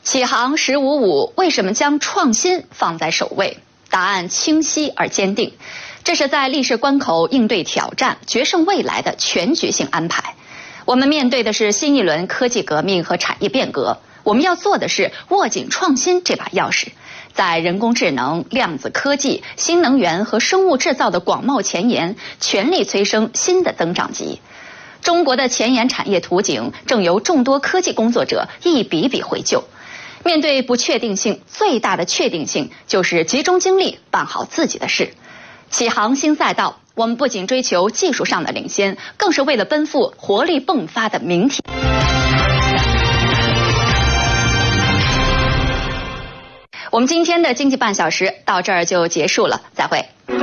启航“15+5”为什么将创新放在首位？答案清晰而坚定，这是在历史关口应对挑战、决胜未来的全局性安排。我们面对的是新一轮科技革命和产业变革，我们要做的是握紧创新这把钥匙，在人工智能、量子科技、新能源和生物制造的广袤前沿，全力催生新的增长极。中国的前沿产业图景正由众多科技工作者一笔笔绘就。面对不确定性，最大的确定性就是集中精力办好自己的事。启航新赛道，我们不仅追求技术上的领先，更是为了奔赴活力迸发的明天。我们今天的经济半小时到这儿就结束了，再会。